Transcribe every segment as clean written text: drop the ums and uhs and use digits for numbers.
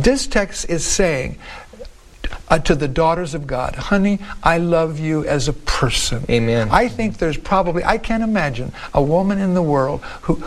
This text is saying to the daughters of God, honey, I love you as a person. Amen. I think there's probably, I can't imagine a woman in the world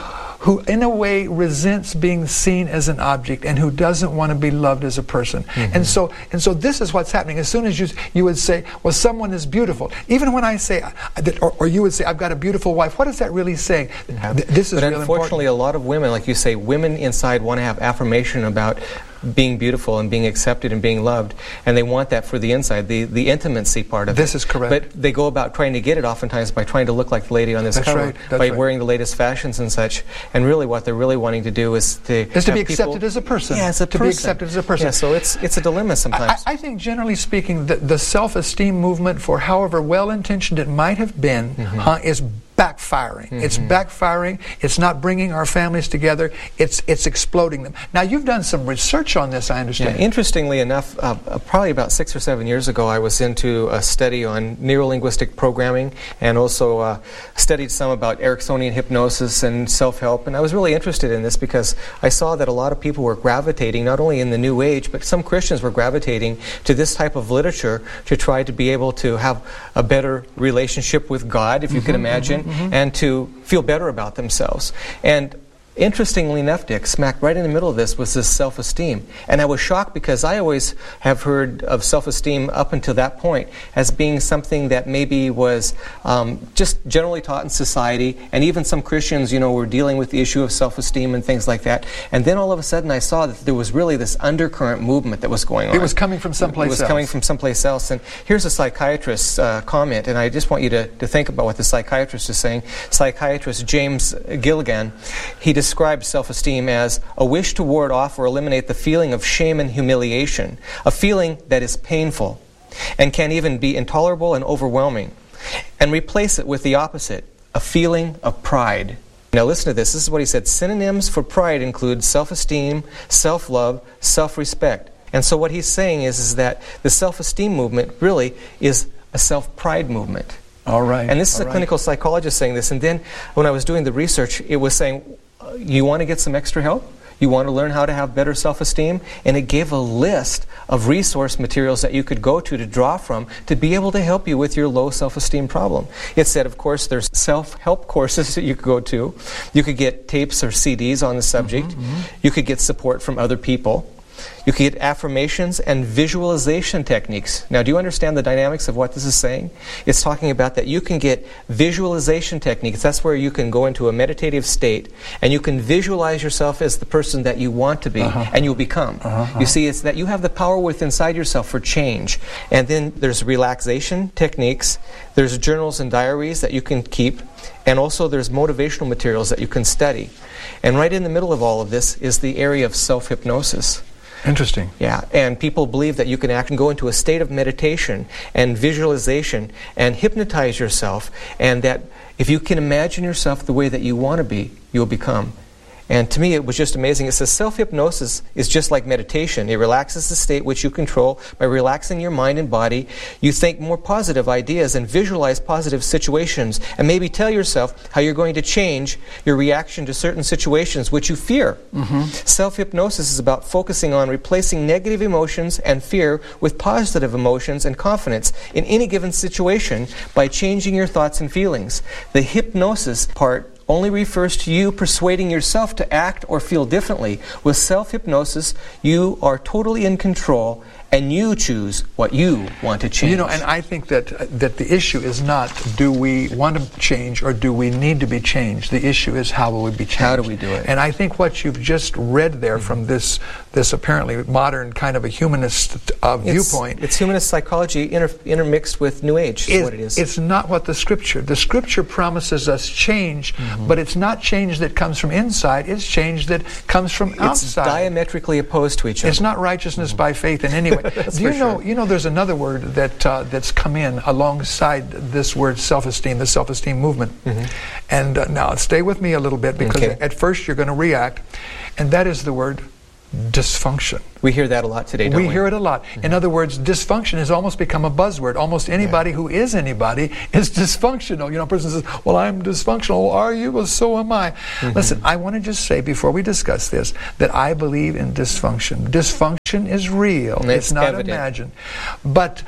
who in a way resents being seen as an object and who doesn't want to be loved as a person. And so this is what's happening. As soon as you would say, well, someone is beautiful. Even when I say, or you would say, I've got a beautiful wife, what is that really saying? This is but really unfortunately, important. a lot of women, like you say, women inside want to have affirmation about being beautiful and being accepted and being loved, and they want that for the inside, the intimacy part of it. This is correct. But they go about trying to get it oftentimes by trying to look like the lady on this cover, by wearing the latest fashions and such. And really what they're really wanting to do is to be accepted as a person. Yeah, as a person. To be accepted as a person. Yeah, so it's a dilemma sometimes. I think generally speaking, the self-esteem movement, for however well-intentioned it might have been, is backfiring. It's backfiring. It's not bringing our families together. It's exploding them. Now, you've done some research on this, I understand. Yeah, interestingly enough, probably about 6 or 7 years ago, I was into a study on neurolinguistic programming, and also studied some about Ericksonian hypnosis and self-help. And I was really interested in this because I saw that a lot of people were gravitating, not only in the New Age, but some Christians were gravitating to this type of literature to try to be able to have a better relationship with God, if you can imagine, and to feel better about themselves. And interestingly enough, Dick, smack right in the middle of this was this self-esteem. And I was shocked because I always have heard of self-esteem up until that point as being something that maybe was just generally taught in society, and even some Christians, were dealing with the issue of self-esteem and things like that. And then all of a sudden I saw that there was really this undercurrent movement that was going on. It was coming from someplace else. It was coming from someplace else. And here's a psychiatrist's comment, and I just want you to think about what the psychiatrist is saying. Psychiatrist James Gilligan, he describes self-esteem as a wish to ward off or eliminate the feeling of shame and humiliation, a feeling that is painful and can even be intolerable and overwhelming, and replace it with the opposite, a feeling of pride. Now listen to this. This is what he said. Synonyms for pride include self-esteem, self-love, self-respect. And so what he's saying is that the self-esteem movement really is a self-pride movement. All right. And this is a clinical psychologist saying this. And then when I was doing the research, it was saying, you want to get some extra help? You want to learn how to have better self-esteem? And it gave a list of resource materials that you could go to draw from to be able to help you with your low self-esteem problem. It said, of course, there's self-help courses that you could go to. You could get tapes or CDs on the subject. You could get support from other people. You can get affirmations and visualization techniques. Now, do you understand the dynamics of what this is saying? It's talking about that you can get visualization techniques. That's where you can go into a meditative state and you can visualize yourself as the person that you want to be and you'll become. You see, it's that you have the power within inside yourself for change. And then there's relaxation techniques. There's journals and diaries that you can keep. And also there's motivational materials that you can study. And right in the middle of all of this is the area of self-hypnosis. Interesting. Yeah, and people believe that you can actually go into a state of meditation and visualization and hypnotize yourself, and that if you can imagine yourself the way that you want to be, you'll become. And to me, it was just amazing. It says self-hypnosis is just like meditation. It relaxes the state which you control. By relaxing your mind and body, you think more positive ideas and visualize positive situations, and maybe tell yourself how you're going to change your reaction to certain situations which you fear. Self-hypnosis is about focusing on replacing negative emotions and fear with positive emotions and confidence in any given situation by changing your thoughts and feelings. The hypnosis part only refers to you persuading yourself to act or feel differently. With self-hypnosis, you are totally in control and you choose what you want to change. And I think that the issue is not do we want to change or do we need to be changed. The issue is how will we be changed. How do we do it? And I think what you've just read there from this apparently modern kind of a humanist viewpoint. It's humanist psychology intermixed with New Age is what it is. It's not what the Scripture promises us change, but it's not change that comes from inside, it's change that comes from outside. It's diametrically opposed to each other. It's not righteousness by faith in any way. Do you know there's another word that's come in alongside this word self-esteem, the self-esteem movement. And now stay with me a little bit because at first you're going to react, and that is the word dysfunction. We hear that a lot today, don't we? We hear it a lot. In other words, dysfunction has almost become a buzzword. Almost anybody who is anybody is dysfunctional. A person says, well, I'm dysfunctional. Well, are you? Well, so am I. Listen, I want to just say before we discuss this that I believe in dysfunction. Dysfunction is real. It's not evident. Imagined. But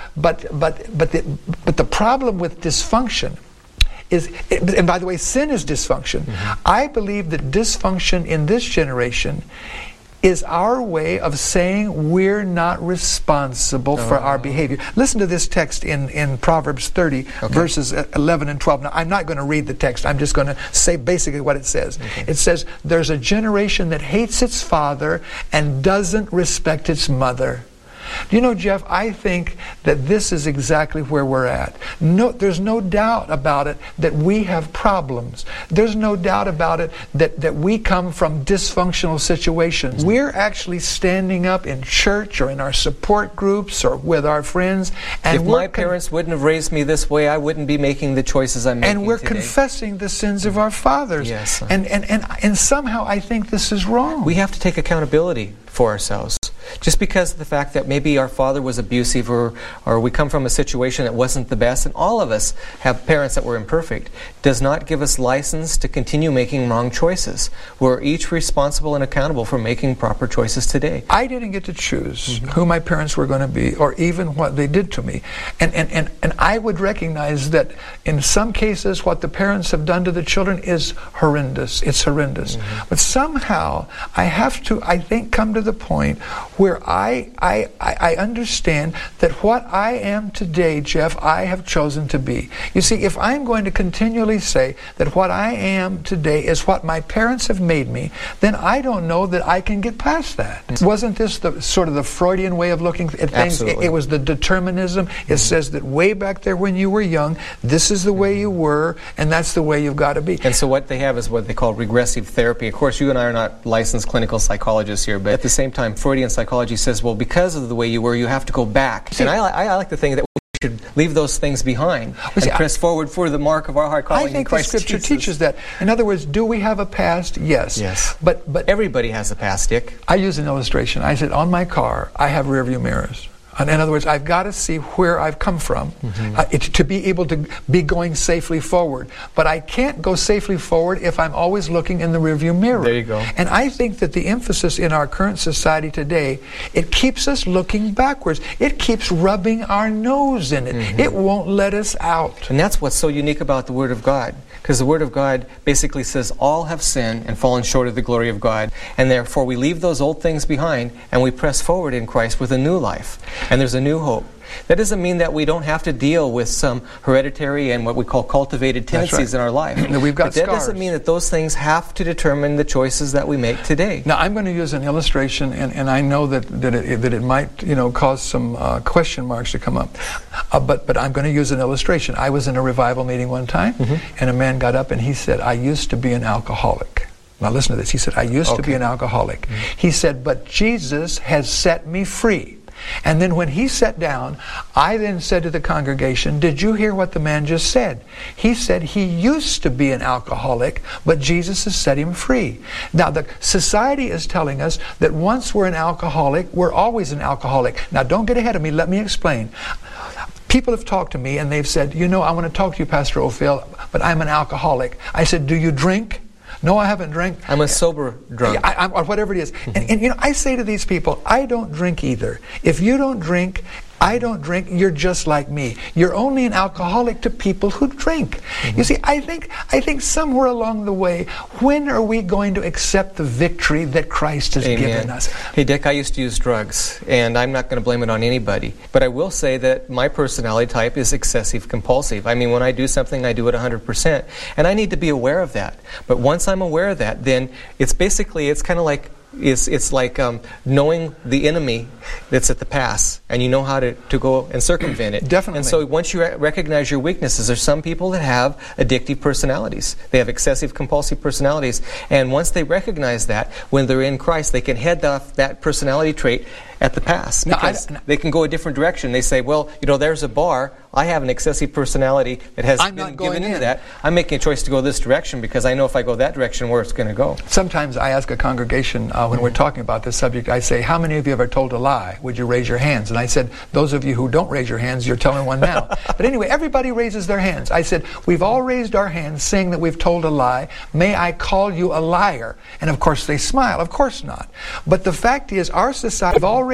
the problem with dysfunction is, and by the way, sin is dysfunction. I believe that dysfunction in this generation is our way of saying we're not responsible for our behavior. Listen to this text in Proverbs 30, verses 11 and 12. Now, I'm not going to read the text. I'm just going to say basically what it says. It says, there's a generation that hates its father and doesn't respect its mother. Do you know, Jeff, I think that this is exactly where we're at. There's no doubt about it that we have problems. There's no doubt about it that we come from dysfunctional situations. We're actually standing up in church or in our support groups or with our friends. And if my parents wouldn't have raised me this way, I wouldn't be making the choices I'm making today. And we're today. Confessing the sins of our fathers. Yes. And somehow I think this is wrong. We have to take accountability for ourselves. Just because of the fact that maybe our father was abusive or we come from a situation that wasn't the best, and all of us have parents that were imperfect, does not give us license to continue making wrong choices. We're each responsible and accountable for making proper choices today. I didn't get to choose who my parents were going to be or even what they did to me. And I would recognize that in some cases what the parents have done to the children is horrendous. It's horrendous. But somehow I have to, I think, come to the point where I understand that what I am today, Jeff, I have chosen to be. You see, if I'm going to continually say that what I am today is what my parents have made me, then I don't know that I can get past that. Wasn't this the sort of the Freudian way of looking at things? It was the determinism. It says that way back there when you were young, this is the way you were, and that's the way you've got to be. And so what they have is what they call regressive therapy. Of course, you and I are not licensed clinical psychologists here, but at the same time, Freudian psychology says, well, because of the way you were, you have to go back. See, and I like to think that we should leave those things behind and press forward for the mark of our high calling in Christ Jesus. I think the Scripture teaches that. In other words, do we have a past? Yes. Yes. But everybody has a past, Dick. I use an illustration. I said, on my car, I have rear view mirrors. In other words, I've got to see where I've come from to be able to be going safely forward. But I can't go safely forward if I'm always looking in the rearview mirror. There you go. And I think that the emphasis in our current society today, it keeps us looking backwards. It keeps rubbing our nose in it. It won't let us out. And that's what's so unique about the Word of God. Because the Word of God basically says all have sinned and fallen short of the glory of God. And therefore we leave those old things behind and we press forward in Christ with a new life. And there's a new hope. That doesn't mean that we don't have to deal with some hereditary and what we call cultivated tendencies in our life. We've got but that scars. doesn't mean that those things have to determine the choices that we make today. Now, I'm going to use an illustration, and I know that it might cause some question marks to come up. But I'm going to use an illustration. I was in a revival meeting one time, and a man got up and he said, I used to be an alcoholic. Now listen to this. He said, I used to be an alcoholic. He said, but Jesus has set me free. And then when he sat down, I then said to the congregation, did you hear what the man just said? He said he used to be an alcoholic, but Jesus has set him free. Now, the society is telling us that once we're an alcoholic, we're always an alcoholic. Now, don't get ahead of me. Let me explain. People have talked to me and they've said, I want to talk to you, Pastor Ophel, but I'm an alcoholic. I said, do you drink? No, I haven't drank. I'm a sober drunk. Or whatever it is. And I say to these people, I don't drink either. If you don't drink, I don't drink, you're just like me. You're only an alcoholic to people who drink. You see, I think somewhere along the way, when are we going to accept the victory that Christ has given us? Hey, Dick, I used to use drugs, and I'm not going to blame it on anybody. But I will say that my personality type is excessive compulsive. I mean, when I do something, I do it 100%. And I need to be aware of that. But once I'm aware of that, then it's kind of like it's like knowing the enemy that's at the pass, and you know how to go and circumvent it. Definitely. And so once you recognize your weaknesses, there's some people that have addictive personalities. They have excessive compulsive personalities. And once they recognize that, when they're in Christ, they can head off that personality trait at the past. No, Because they can go a different direction. They say, well, there's a bar. I have an excessive personality that has been given into that. I'm making a choice to go this direction because I know if I go that direction, where it's going to go. Sometimes I ask a congregation when we're talking about this subject, I say, how many of you ever told a lie? Would you raise your hands? And I said, those of you who don't raise your hands, you're telling one now. But anyway, everybody raises their hands. I said, we've all raised our hands saying that we've told a lie. May I call you a liar? And of course they smile. Of course not. But the fact is, our society, we've all